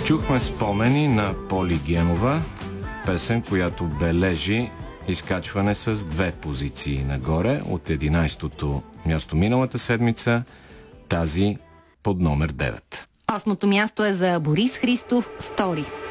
Чухме спомени на Поли Генова, песен, която бележи изкачване с 2 позиции нагоре от 11-то място миналата седмица, тази под номер 9. 8-то място е за Борис Христов «Стори».